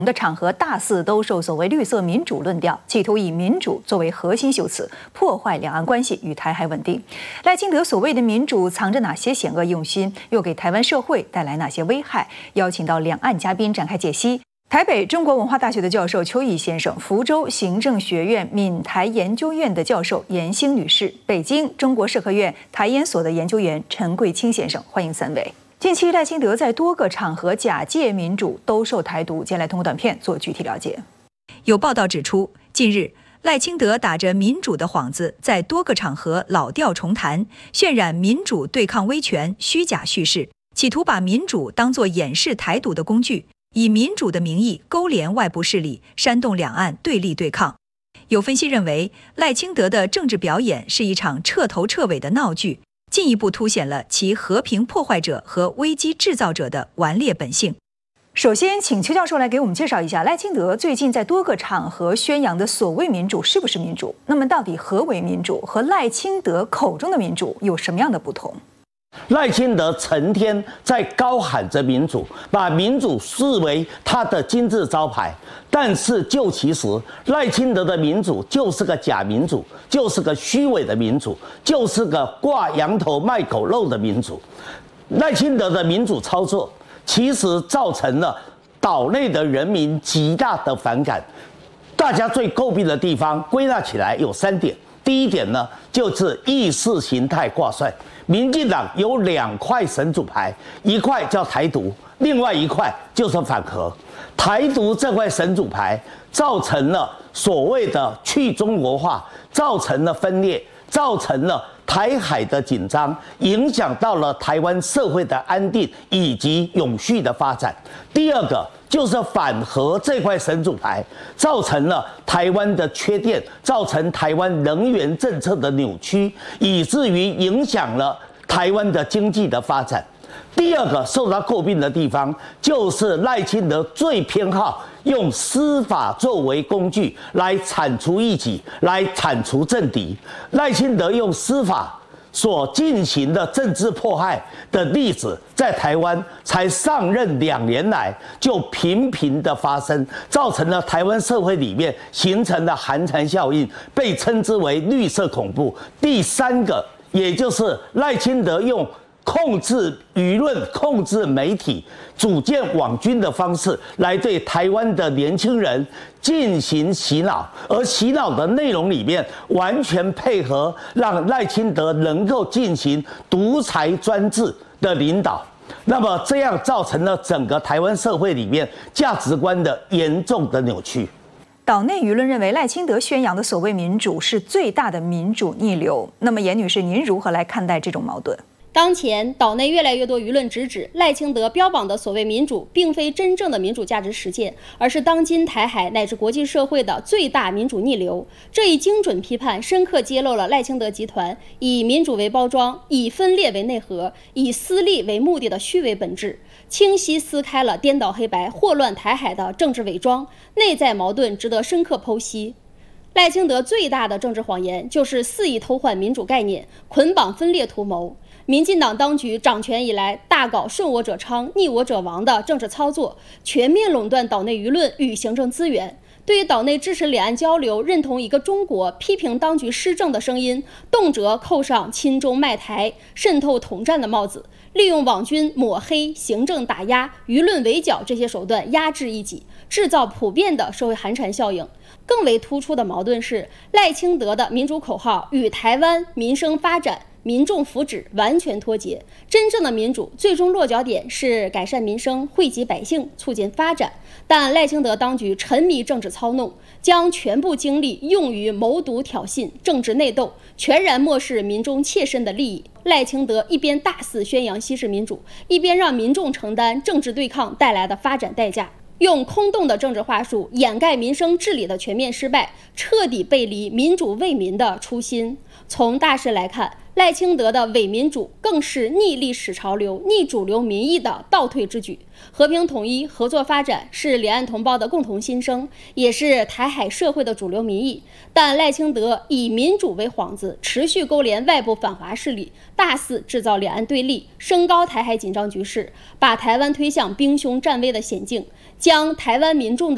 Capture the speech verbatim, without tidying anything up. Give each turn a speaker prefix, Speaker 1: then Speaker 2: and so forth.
Speaker 1: 的场合大肆兜售所谓绿色民主论调，企图以民主作为核心修辞，破坏两岸关系与台海稳定。赖清德所谓的民主藏着哪些险恶用心，又给台湾社会带来哪些危害？邀请到两岸嘉宾展开解析。台北中国文化大学的教授邱毅先生，福州行政学院闽台研究院的教授严星女士，北京中国社科院台研所的研究员陈桂清先生，欢迎三位。近期赖清德在多个场合假借民主兜售台独，接下来通过短片做具体了解。有报道指出，近日赖清德打着民主的幌子，在多个场合老调重弹，渲染民主对抗威权虚假叙事，企图把民主当作掩饰台独的工具，以民主的名义勾连外部势力，煽动两岸对立对抗。有分析认为，赖清德的政治表演是一场彻头彻尾的闹剧，进一步凸显了其和平破坏者和危机制造者的顽劣本性。首先，请邱教授来给我们介绍一下赖清德最近在多个场合宣扬的所谓民主是不是民主？那么，到底何为民主？和赖清德口中的民主有什么样的不同？
Speaker 2: 赖清德成天在高喊着民主，把民主视为他的金字招牌。但是就其实，赖清德的民主就是个假民主，就是个虚伪的民主，就是个挂羊头卖狗肉的民主。赖清德的民主操作，其实造成了岛内的人民极大的反感。大家最诟病的地方，归纳起来有三点。第一点呢，就是意识形态挂帅。民进党有两块神主牌，一块叫台独，另外一块就是反核。台独这块神主牌造成了所谓的去中国化，造成了分裂，造成了台海的紧张，影响到了台湾社会的安定以及永续的发展。第二个就是反核这块神主牌，造成了台湾的缺电，造成台湾能源政策的扭曲，以至于影响了台湾的经济的发展。第二个受到诟病的地方，就是赖清德最偏好用司法作为工具来铲除异己，来铲除政敌。赖清德用司法所进行的政治迫害的例子，在台湾才上任两年来就频频的发生，造成了台湾社会里面形成了寒蝉效应，被称之为绿色恐怖。第三个，也就是赖清德用控制舆论、控制媒体、组建网军的方式来对台湾的年轻人进行洗脑，而洗脑的内容里面完全配合让赖清德能够进行独裁专制的领导。那么这样造成了整个台湾社会里面价值观的严重的扭曲。
Speaker 1: 岛内舆论认为赖清德宣扬的所谓民主是最大的民主逆流。那么严女士，您如何来看待这种矛盾？
Speaker 3: 当前岛内越来越多舆论直指赖清德标榜的所谓民主，并非真正的民主价值实践，而是当今台海乃至国际社会的最大民主逆流。这一精准批判，深刻揭露了赖清德集团以民主为包装、以分裂为内核、以私利为目的的虚伪本质，清晰撕开了颠倒黑白、祸乱台海的政治伪装，内在矛盾值得深刻剖析。赖清德最大的政治谎言就是肆意偷换民主概念，捆绑分裂图谋。民进党当局掌权以来，大搞顺我者昌、逆我者亡的政治操作，全面垄断岛内舆论与行政资源。对于岛内支持两岸交流、认同一个中国、批评当局施政的声音，动辄扣上亲中卖台、渗透统战的帽子，利用网军抹黑、行政打压、舆论围剿这些手段压制异己，制造普遍的社会寒蝉效应。更为突出的矛盾是，赖清德的民主口号与台湾民生发展、民众福祉完全脱节。真正的民主最终落脚点是改善民生、惠及百姓、促进发展。但赖清德当局沉迷政治操弄，将全部精力用于谋独挑衅、政治内斗，全然漠视民众切身的利益。赖清德一边大肆宣扬西式民主，一边让民众承担政治对抗带来的发展代价。用空洞的政治话术掩盖民生治理的全面失败，彻底背离民主为民的初心。从大势来看，赖清德的伪民主更是逆历史潮流、逆主流民意的倒退之举。和平统一、合作发展是两岸同胞的共同心声，也是台海社会的主流民意。但赖清德以民主为幌子，持续勾连外部反华势力，大肆制造两岸对立，升高台海紧张局势，把台湾推向兵凶战危的险境，将台湾民众的